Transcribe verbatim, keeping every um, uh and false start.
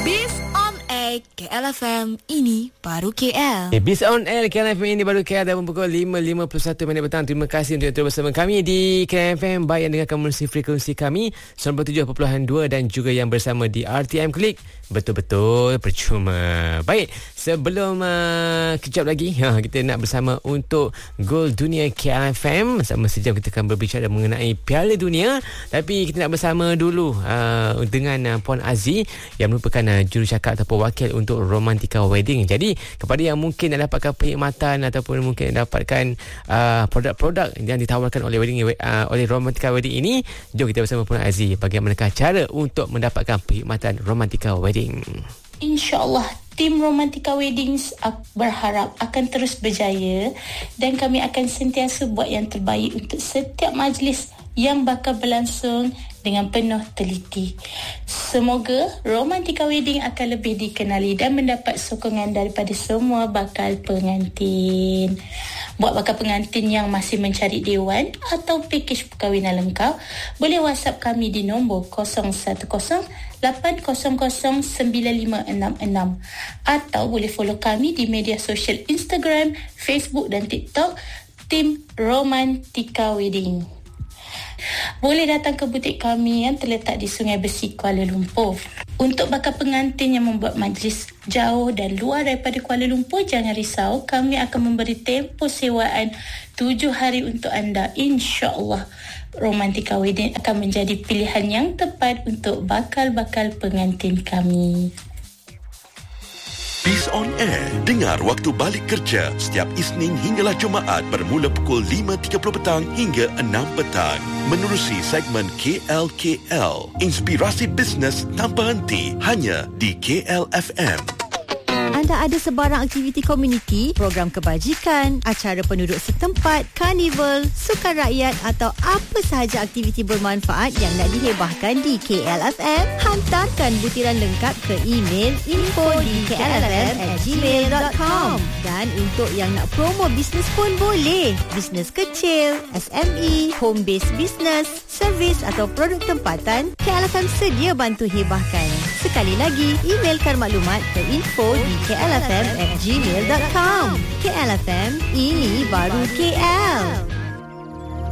Biz on Air K L F M, ini baru K L. Okay, Biz on Air K L F M, ini baru K L, dan pukul lima lima puluh satu minit petang. Terima kasih untuk terus bersama kami di K L F M. Baik yang dengarkan melalui frekuensi kami sembilan puluh tujuh perpuluhan dua dan juga yang bersama di R T M Klik. Betul-betul percuma. Baik, sebelum uh, kejap lagi ha, kita nak bersama untuk Gol Dunia K L F M. Sama sejam kita akan berbicara mengenai Piala Dunia. Tapi kita nak bersama dulu uh, dengan uh, Puan Aziz yang merupakan uh, jurucakap ataupun wakil untuk Romantika Wedding. Jadi kepada yang mungkin nak dapatkan perkhidmatan ataupun mungkin dapatkan uh, produk-produk yang ditawarkan oleh wedding uh, oleh Romantika Wedding ini, jom kita bersama Puan Aziz bagaimanakah cara untuk mendapatkan perkhidmatan Romantika Wedding. InsyaAllah tim Romantika Weddings berharap akan terus berjaya dan kami akan sentiasa buat yang terbaik untuk setiap majlis yang bakal berlangsung dengan penuh teliti. Semoga Romantika Wedding akan lebih dikenali dan mendapat sokongan daripada semua bakal pengantin. Buat bakal pengantin yang masih mencari dewan atau pakej perkahwinan lengkap, boleh WhatsApp kami di nombor kosong satu kosong lapan kosong kosong sembilan lima enam enam atau boleh follow kami di media sosial Instagram, Facebook dan TikTok tim Romantika Wedding. Boleh datang ke butik kami yang terletak di Sungai Besi, Kuala Lumpur. Untuk bakal pengantin yang membuat majlis jauh dan luar daripada Kuala Lumpur, jangan risau, kami akan memberi tempoh sewaan tujuh hari untuk anda. InsyaAllah Romantika Wedding akan menjadi pilihan yang tepat untuk bakal-bakal pengantin kami. Biz on Air. Dengar waktu balik kerja setiap Isnin hinggalah Jumaat bermula pukul lima tiga puluh petang hingga enam petang. Menerusi segmen K L K L. Inspirasi bisnes tanpa henti hanya di K L F M. Anda ada sebarang aktiviti komuniti, program kebajikan, acara penduduk setempat, karnival, sukan rakyat atau apa sahaja aktiviti bermanfaat yang nak dihebahkan di K L F M? Hantarkan butiran lengkap ke email info di k l f m at gmail dot com. Dan untuk yang nak promo bisnes pun boleh. Bisnes kecil, S M E, home based business, servis atau produk tempatan, K L F M sedia bantu hebahkan. Sekali lagi, emailkan maklumat ke info di k l f m at gmail dot com. K L F M, ini baru K L.